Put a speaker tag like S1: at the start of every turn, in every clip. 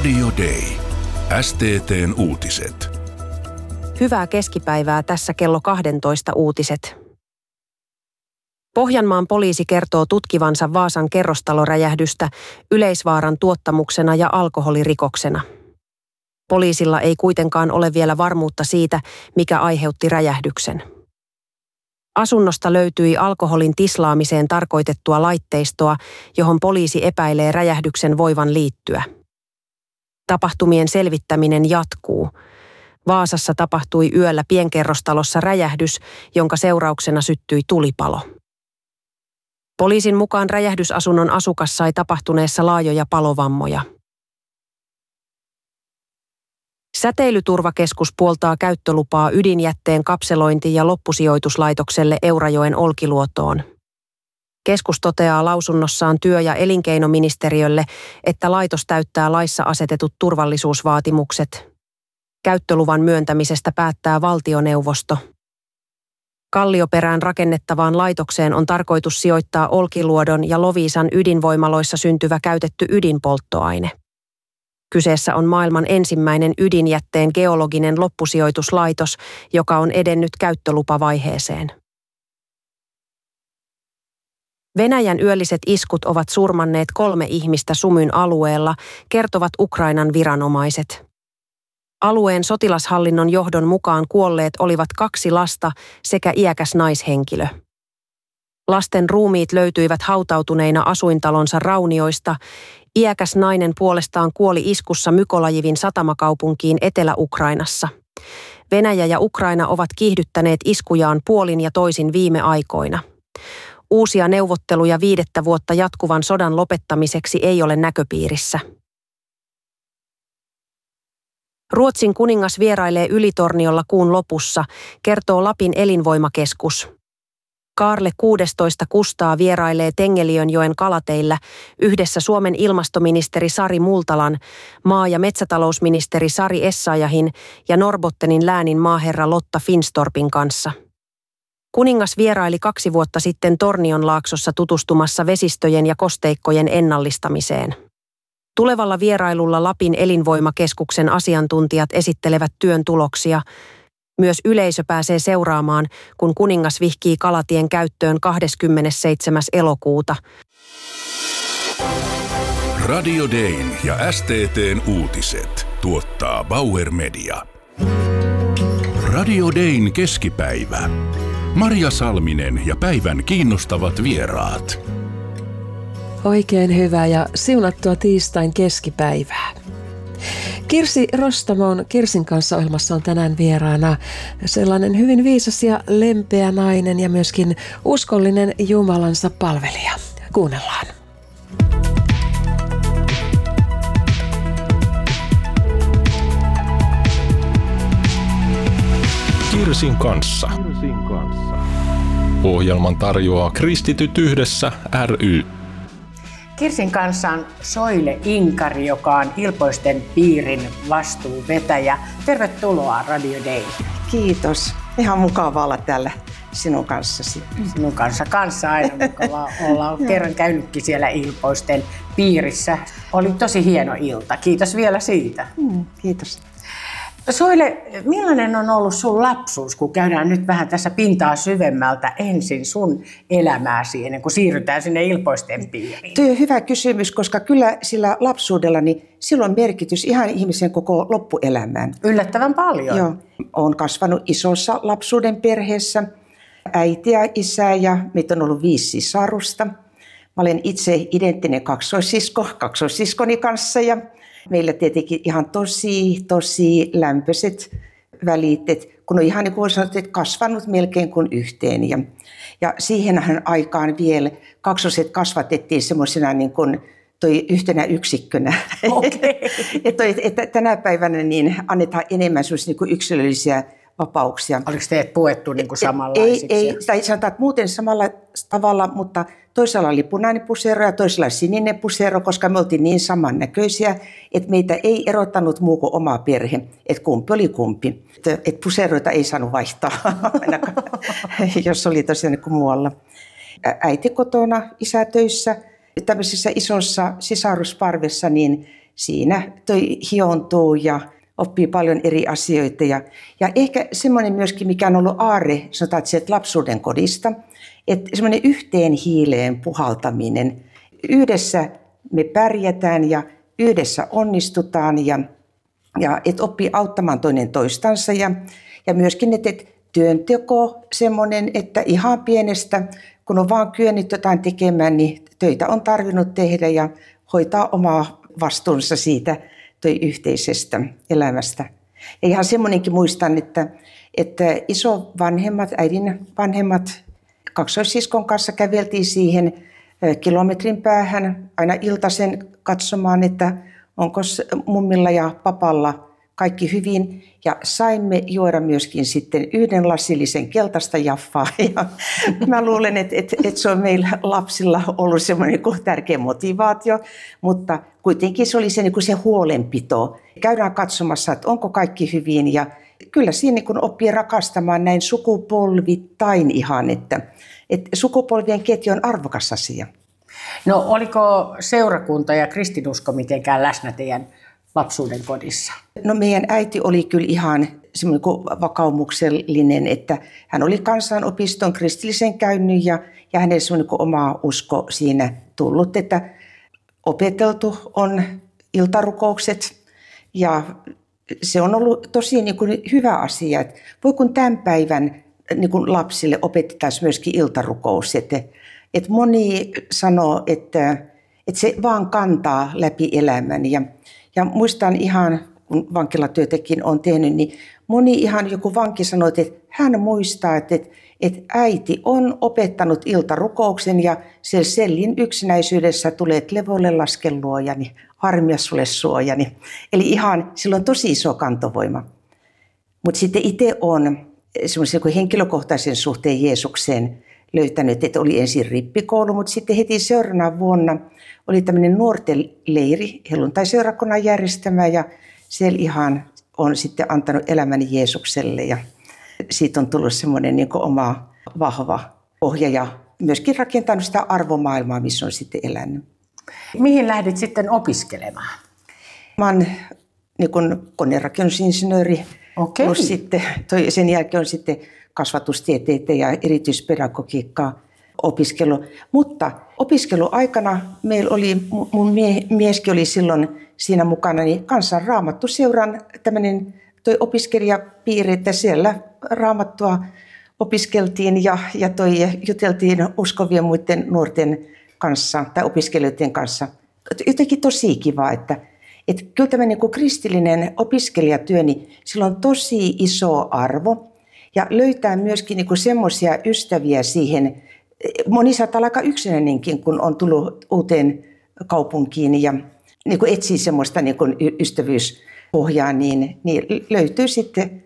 S1: Radio Day. STT:n uutiset.
S2: Hyvää keskipäivää, tässä kello 12 uutiset. Pohjanmaan poliisi kertoo tutkivansa Vaasan kerrostaloräjähdystä yleisvaaran tuottamuksena ja alkoholirikoksena. Poliisilla ei kuitenkaan ole vielä varmuutta siitä, mikä aiheutti räjähdyksen. Asunnosta löytyi alkoholin tislaamiseen tarkoitettua laitteistoa, johon poliisi epäilee räjähdyksen voivan liittyä. Tapahtumien selvittäminen jatkuu. Vaasassa tapahtui yöllä pienkerrostalossa räjähdys, jonka seurauksena syttyi tulipalo. Poliisin mukaan räjähdysasunnon asukas sai tapahtuneessa laajoja palovammoja. Säteilyturvakeskus puoltaa käyttölupaa ydinjätteen kapselointi- ja loppusijoituslaitokselle Eurajoen Olkiluotoon. Keskus toteaa lausunnossaan työ- ja elinkeinoministeriölle, että laitos täyttää laissa asetetut turvallisuusvaatimukset. Käyttöluvan myöntämisestä päättää valtioneuvosto. Kallioperään rakennettavaan laitokseen on tarkoitus sijoittaa Olkiluodon ja Loviisan ydinvoimaloissa syntyvä käytetty ydinpolttoaine. Kyseessä on maailman ensimmäinen ydinjätteen geologinen loppusijoituslaitos, joka on edennyt käyttölupavaiheeseen. Venäjän yölliset iskut ovat surmanneet 3 ihmistä Sumyn alueella, kertovat Ukrainan viranomaiset. Alueen sotilashallinnon johdon mukaan kuolleet olivat 2 lasta sekä iäkäs naishenkilö. Lasten ruumiit löytyivät hautautuneina asuintalonsa raunioista. Iäkäs nainen puolestaan kuoli iskussa Mykolajivin satamakaupunkiin Etelä-Ukrainassa. Venäjä ja Ukraina ovat kiihdyttäneet iskujaan puolin ja toisin viime aikoina. Uusia neuvotteluja 5 vuotta jatkuvan sodan lopettamiseksi ei ole näköpiirissä. Ruotsin kuningas vierailee Ylitorniolla kuun lopussa, kertoo Lapin elinvoimakeskus. Kaarle 16 Kustaa vierailee Tengeliönjoen kalateillä yhdessä Suomen ilmastoministeri Sari Multalan, maa- ja metsätalousministeri Sari Essayahin ja Norrbottenin läänin maaherra Lotta Finstorpin kanssa. Kuningas vieraili 2 vuotta sitten Tornionlaaksossa tutustumassa vesistöjen ja kosteikkojen ennallistamiseen. Tulevalla vierailulla Lapin elinvoimakeskuksen asiantuntijat esittelevät työn tuloksia. Myös yleisö pääsee seuraamaan, kun kuningas vihkii kalatien käyttöön 27. elokuuta.
S1: Radio Dayn ja STT:n uutiset tuottaa Bauer Media. Radio Dayn keskipäivä. Marja Salminen ja päivän kiinnostavat vieraat.
S3: Oikein hyvää ja siunattua tiistain keskipäivää. Kirsi Rostamon Kirsin kanssa ohjelmassa on tänään vieraana sellainen hyvin viisas ja lempeä nainen ja myöskin uskollinen Jumalansa palvelija. Kuunnellaan.
S4: Kirsin kanssa. Ohjelman tarjoaa Kristityt yhdessä ry.
S5: Kirsin kanssa on Soile Inkari, joka on Ilpoisten piirin vastuuvetäjä. Tervetuloa Radio Day.
S6: Kiitos. Ihan mukava olla täällä sinun kanssasi.
S5: Sinun kanssa aina mukavaa olla. Olen kerran käynytkin siellä Ilpoisten piirissä. Oli tosi hieno ilta. Kiitos vielä siitä.
S6: Kiitos.
S5: Soile, millainen on ollut sun lapsuus, kun käydään nyt vähän tässä pintaa syvemmältä ensin sun elämääsi ennen kuin siirrytään sinne Ilpoisten piiriin?
S6: Tuo on hyvä kysymys, koska kyllä sillä lapsuudella niin sillä on merkitys ihan ihmisen koko loppuelämään.
S5: Yllättävän paljon.
S6: Joo. Olen kasvanut isossa lapsuuden perheessä. Äiti ja isä ja meitä on ollut 5 sisarusta. Mä olen itse identtinen kaksoissiskoni kanssa ja meillä tietenkin ihan tosi lämpöiset välit, kun on ihan niin kuin sanottu, että kasvanut melkein kuin yhteen. Ja siihenhän aikaan vielä kaksoset kasvatettiin semmoisena niin kuin toi yhtenä yksikkönä.
S5: Okay.
S6: että tänä päivänä niin annetaan enemmän niin kuin yksilöllisiä vapauksia.
S5: Oliko teidät puettu niin kuin samanlaisiksi?
S6: Ei, tai sanotaan, että muuten samalla tavalla, mutta toisella oli punainen pusero ja toisella sininen pusero, koska me oltiin niin samannäköisiä, että meitä ei erottanut muu kuin oma perhe, että kumpi oli kumpi. Että puseroita ei saanut vaihtaa ainakaan, jos oli tosiaan niin kuin muualla. Äiti kotona, isä töissä, tämmöisessä isossa sisarusparvessa, niin siinä toi hiontuu ja oppii paljon eri asioita. Ja ehkä semmoinen myöskin, mikä on ollut aarre, sanotaan, että sieltä lapsuuden kodista, että semmoinen yhteen hiileen puhaltaminen. Yhdessä me pärjätään ja yhdessä onnistutaan ja et oppii auttamaan toinen toistansa. Ja myöskin, että työnteko semmoinen, että ihan pienestä, kun on vaan kyennyt jotain tekemään, niin töitä on tarvinnut tehdä ja hoitaa omaa vastuunsa siitä toi yhteisestä elämästä. Ja ihan semmoinenkin muistan, että isovanhemmat, äidin vanhemmat kaksoissiskon kanssa käveltiin siihen kilometrin päähän aina iltaisen katsomaan, että onko mummilla ja papalla kaikki hyvin. Ja saimme juoda myöskin sitten yhden lasillisen keltaista jaffaa. Ja mä luulen, että se on meillä lapsilla ollut semmoinen tärkeä motivaatio, mutta kuitenkin se oli se huolenpito. Käydään katsomassa, että onko kaikki hyvin ja kyllä siinä oppii rakastamaan näin sukupolvittain ihan, että sukupolvien ketju on arvokas asia.
S5: No oliko seurakunta ja kristinusko mitenkään läsnä teidän lapsuuden kodissa?
S6: No meidän äiti oli kyllä ihan semmoinen vakaumuksellinen, että hän oli kansanopiston kristillisen käynyt ja hänellä semmoinen oma usko siinä tullut, että opeteltu on iltarukoukset ja se on ollut tosi hyvä asia, että voi kun tämän päivän lapsille opetettaisiin myöskin iltarukous, että moni sanoo, että se vaan kantaa läpi elämän ja muistan ihan, kun vankilatyötäkin on tehnyt, niin moni ihan joku vanki sanoi, että hän muistaa, että äiti on opettanut iltarukouksen ja siellä sellin yksinäisyydessä tulee, että levolle laske luojani, armia sulle suojani. Eli ihan sillä on tosi iso kantovoima. Mutta sitten itse olen semmoisen henkilökohtaisen suhteen Jeesukseen löytänyt, että oli ensin rippikoulu, mutta sitten heti seuraavana vuonna oli tämmöinen nuorten leiri, helluntai-seurakunnan järjestämä ja siellä ihan on sitten antanut elämäni Jeesukselle ja siitä on tullut semmoinen oma vahva pohja ja myöskin rakentanut sitä arvomaailmaa, missä on sitten elänyt.
S5: Mihin lähdit sitten opiskelemaan?
S6: Mä oon konerakennusinsinööri, plus sitten sen jälkeen on sitten kasvatustieteitä ja erityispedagogiikkaa opiskelu. Mutta opiskeluaikana meillä oli, mun mieskin oli silloin siinä mukana, niin Kansanraamattuseuran tämmöinen opiskelijapiiri, että siellä raamattua opiskeltiin ja juteltiin uskovien muiden nuorten kanssa tai opiskelijoiden kanssa. Jotenkin tosi kiva, että kyllä tämä kristillinen opiskelijatyö, niin sillä on tosi iso arvo. Ja löytää myöskin semmoisia ystäviä siihen. Moni saattaa olla aika yksinäinenkin, kun on tullut uuteen kaupunkiin ja etsii semmoista ystävyyspohjaa, niin löytyy sitten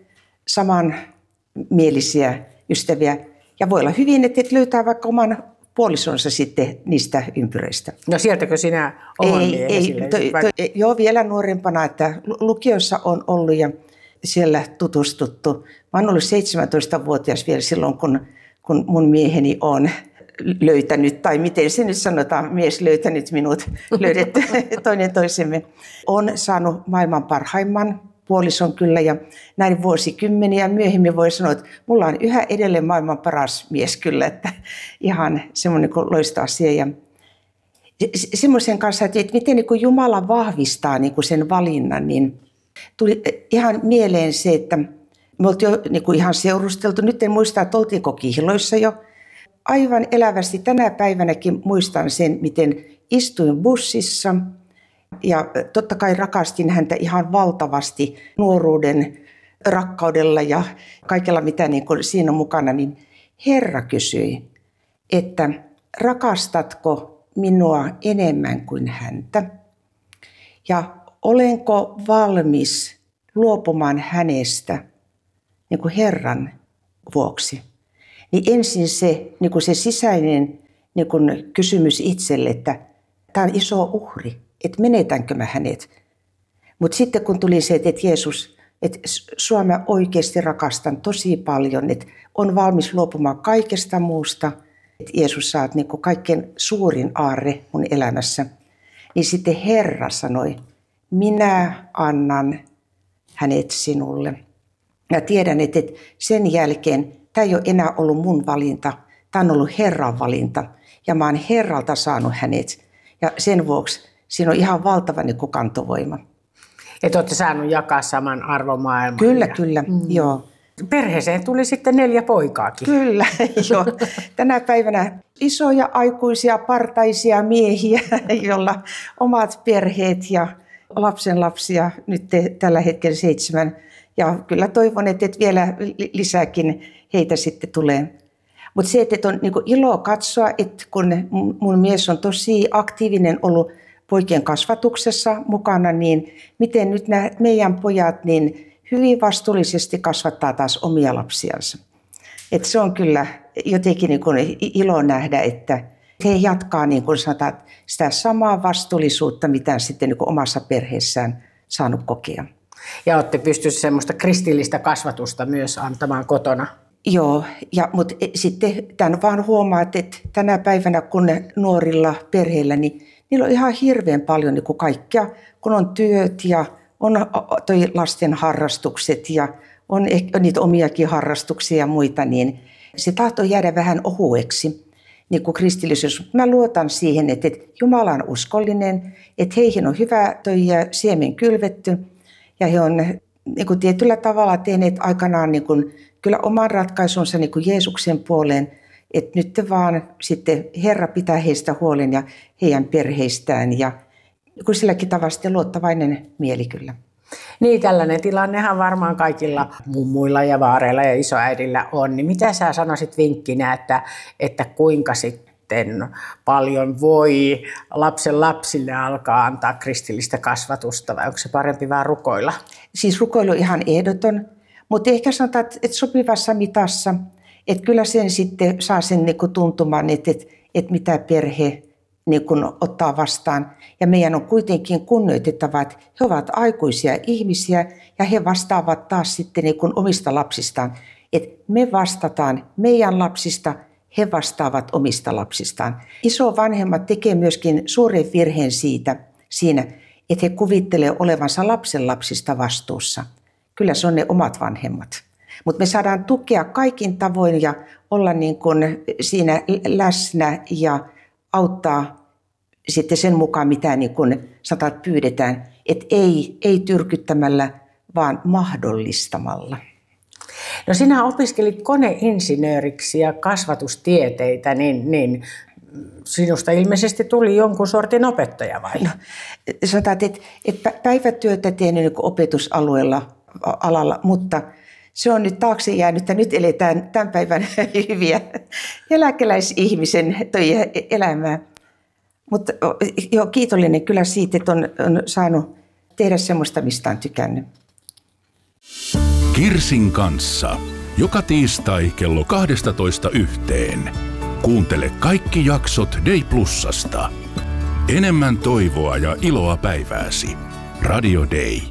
S6: samanmielisiä ystäviä. Ja voi olla hyvin, että löytää vaikka oman puolisonsa sitten niistä ympyröistä.
S5: No sieltäkö sinä oman miehesi löysit?
S6: Joo, vielä nuorempana, että lukiossa on ollut ja siellä tutustuttu. Mä oon ollut 17-vuotias vielä silloin, kun mun mieheni on löytänyt, tai miten se nyt sanotaan, mies löytänyt minut, löydetty toinen toisemme. On saanut maailman parhaimman puolison kyllä, ja näin vuosikymmeniä myöhemmin voi sanoa, että mulla on yhä edelleen maailman paras mies kyllä, että ihan semmoinen loistava asia. Ja semmoisen kanssa, että miten Jumala vahvistaa sen valinnan, niin tuli ihan mieleen se, että me oltiin jo ihan seurusteltu. Nyt en muista, että oltiinko kihloissa jo. Aivan elävästi tänä päivänäkin muistan sen, miten istuin bussissa. Ja totta kai rakastin häntä ihan valtavasti nuoruuden rakkaudella ja kaikella, mitä siinä on mukana. Niin Herra kysyi, että rakastatko minua enemmän kuin häntä? Ja olenko valmis luopumaan hänestä Herran vuoksi? Niin ensin se sisäinen kysymys itselle, että tämä on iso uhri, että menetänkö mä hänet. Mutta sitten kun tuli se, että Jeesus, että sua mä oikeasti rakastan tosi paljon, että on valmis luopumaan kaikesta muusta, että Jeesus saat kaikkein suurin aarre mun elämässä, niin sitten Herra sanoi, minä annan hänet sinulle. Ja tiedän, että sen jälkeen tämä ei ole enää ollut mun valinta, tämä on ollut Herran valinta. Ja mä oon Herralta saanut hänet. Ja sen vuoksi siinä on ihan valtava kantovoima.
S5: Että olette saanut jakaa saman arvomaailman.
S6: Kyllä, joo.
S5: Perheeseen tuli sitten 4 poikaakin.
S6: Kyllä, joo. Tänä päivänä isoja aikuisia partaisia miehiä, joilla omat perheet ja lapsenlapsia, nyt tällä hetkellä 7. Ja kyllä toivon, että vielä lisääkin heitä sitten tulee. Mutta se, että on ilo katsoa, että kun mun mies on tosi aktiivinen ollut poikien kasvatuksessa mukana, niin miten nyt nämä meidän pojat niin hyvin vastuullisesti kasvattaa taas omia lapsiansa. Et se on kyllä jotenkin ilo nähdä, että he jatkaa sanotaan, sitä samaa vastuullisuutta, mitä sitten omassa perheessään saanut kokea.
S5: Ja olette pystyneet semmoista kristillistä kasvatusta myös antamaan kotona.
S6: Joo, mutta sitten tämän vaan huomaat, että tänä päivänä kun nuorilla perheillä, niin niillä on ihan hirveän paljon kaikkea, kun on työt ja on toi lasten harrastukset ja on niitä omiakin harrastuksia ja muita, niin se tahtoo jäädä vähän ohueksi, niin kuin kristillisyys. Mä luotan siihen, että Jumala on uskollinen, että heihin on hyvä toi siemen kylvetty ja he on tietyllä tavalla tehneet aikanaan kyllä oman ratkaisunsa Jeesuksen puoleen, että nyt vaan sitten Herra pitää heistä huolen ja heidän perheistään ja silläkin tavalla sitten luottavainen mieli kyllä.
S5: Niin, tällainen tilannehan varmaan kaikilla mummuilla ja vaareilla ja isoäidillä on. Niin mitä sä sanoisit vinkkinä, että kuinka sitten paljon voi lapsen lapsille alkaa antaa kristillistä kasvatusta vai onko se parempi vaan rukoilla?
S6: Siis rukoilu ihan ehdoton, mutta ehkä sanotaan, että sopivassa mitassa, että kyllä sen sitten saa sen tuntumaan, että mitä perhe ottaa vastaan. Ja meidän on kuitenkin kunnioitettava, että he ovat aikuisia ihmisiä ja he vastaavat taas sitten omista lapsistaan. Että me vastataan meidän lapsista, he vastaavat omista lapsistaan. Isovanhemmat tekee myöskin suuren virheen siinä, että he kuvittelee olevansa lapsen lapsista vastuussa. Kyllä se on ne omat vanhemmat. Mutta me saadaan tukea kaikin tavoin ja olla siinä läsnä ja auttaa sitten sen mukaan, mitä sanotaan, pyydetään. Että ei tyrkyttämällä, vaan mahdollistamalla.
S5: No sinä opiskelit koneinsinööriksi ja kasvatustieteitä, niin sinusta ilmeisesti tuli jonkun sortin opettaja vai?
S6: No, sanotaan, että päivätyötä teen opetusalalla, mutta se on nyt taakse jäänyt ja nyt eletään tämän päivän hyviä eläkeläisihmisen elämää. Mutta joo, kiitollinen kyllä siitä, että on saanut tehdä semmoista, mistä on tykännyt.
S1: Kirsin kanssa. Joka tiistai kello 12:00. Kuuntele kaikki jaksot Day Plusasta. Enemmän toivoa ja iloa päivääsi. Radio Day.